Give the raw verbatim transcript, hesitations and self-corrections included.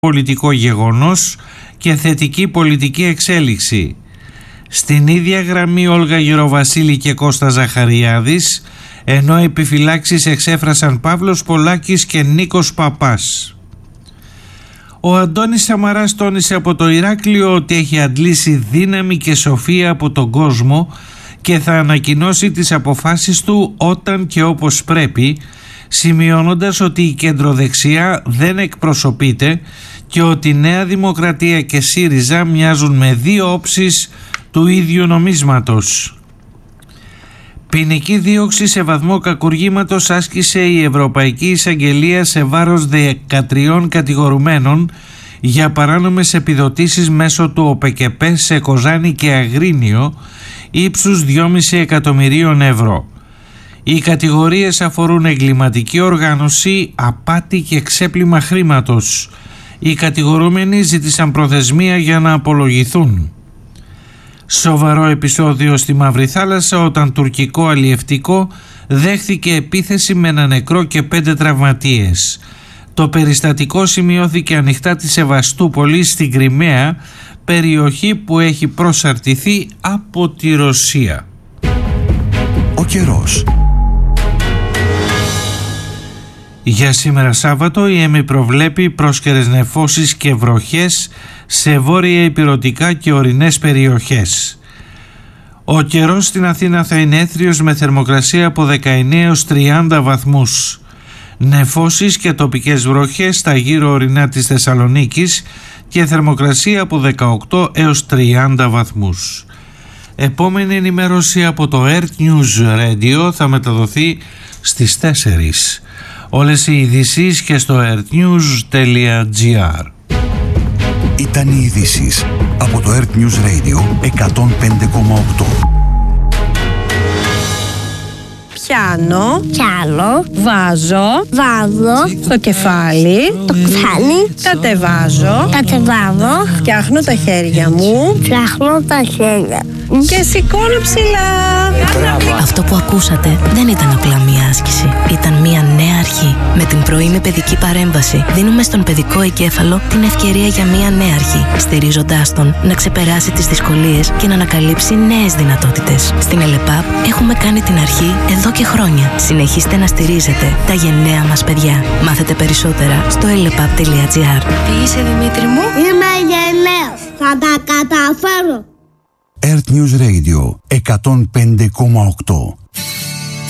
πολιτικό γεγονός και θετική πολιτική εξέλιξη. Στην ίδια γραμμή Όλγα Γεροβασίλη και Κώστα Ζαχαριάδης, ενώ επιφυλάξεις εξέφρασαν Παύλος Πολάκης και Νίκος Παπάς. Ο Αντώνης Σαμαράς τόνισε από το Ηράκλειο ότι έχει αντλήσει δύναμη και σοφία από τον κόσμο και θα ανακοινώσει τις αποφάσεις του όταν και όπως πρέπει, σημειώνοντας ότι η κεντροδεξιά δεν εκπροσωπείται και ότι Νέα Δημοκρατία και ΣΥΡΙΖΑ μοιάζουν με δύο όψεις του ίδιου νομίσματος. Ποινική δίωξη σε βαθμό κακουργήματος άσκησε η Ευρωπαϊκή Εισαγγελία σε βάρος δεκατρία κατηγορουμένων για παράνομες επιδοτήσεις μέσω του ΟΠΕΚΕΠΕ σε Κοζάνη και Αγρίνιο ύψους δυόμισι εκατομμυρίων ευρώ. Οι κατηγορίες αφορούν εγκληματική οργάνωση, απάτη και ξέπλυμα χρήματος. Οι κατηγορούμενοι ζήτησαν προθεσμία για να απολογηθούν. Σοβαρό επεισόδιο στη Μαύρη Θάλασσα όταν τουρκικό αλλιευτικό δέχθηκε επίθεση με ένα νεκρό και πέντε τραυματίες. Το περιστατικό σημειώθηκε ανοιχτά της Σεβαστούπολης στην Κριμαία, περιοχή που έχει προσαρτηθεί από τη Ρωσία. Ο καιρός. Για σήμερα Σάββατο η ΕΜΗ προβλέπει πρόσκαιρες νεφώσεις και βροχές σε βόρεια ηπειρωτικά και ορεινές περιοχές. Ο καιρός στην Αθήνα θα είναι έθριος με θερμοκρασία από δεκαεννέα έως τριάντα βαθμούς. Νεφώσεις και τοπικές βροχές στα γύρω ορεινά της Θεσσαλονίκης και θερμοκρασία από δεκαοκτώ έως τριάντα βαθμούς. Επόμενη ενημέρωση από το Earth News Radio θα μεταδοθεί στις τέσσερις. Όλες οι ειδήσεις και στο earthnews.gr. Ήταν οι ειδήσεις από το Earth News Radio εκατόν πέντε κόμμα οκτώ. Πιάνω, Πιάνω, βάζω, βάζω, στο κεφάλι, το κεφάλι, κατεβάζω, κατεβάζω, φτιάχνω τα χέρια μου φτιάχνω τα χέρια και σηκώνω ψηλά. Αυτό που ακούσατε δεν ήταν απλά μία άσκηση. Ήταν μία νέα αρχή. Με την πρωινή παιδική παρέμβαση δίνουμε στον παιδικό εγκέφαλο την ευκαιρία για μία νέα αρχή, στηρίζοντάς τον να ξεπεράσει τις δυσκολίες και να ανακαλύψει νέες δυνατότητες. Στην ΕΛΕΠΑΠ έχουμε κάνει την αρχή εδώ και χρόνια. Συνεχίστε να στηρίζετε τα γενναία μας παιδιά. Μάθετε περισσότερα στο ελεπαπ τελεία τζι άρ. Τι είσαι, Δημήτρη μου? Είμαι γενναίος, θα τα καταφέρω. Earth News Radio εκατόν πέντε κόμμα οκτώ.